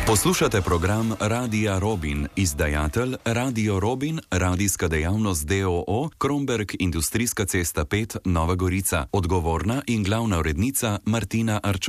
Poslušate program Radia Robin, izdajatelj Radio Robin, radijska dejavnost d.o.o., Kromberk, Industrijska cesta 5, Nova Gorica. Odgovorna in glavna urednica Martina Arčon.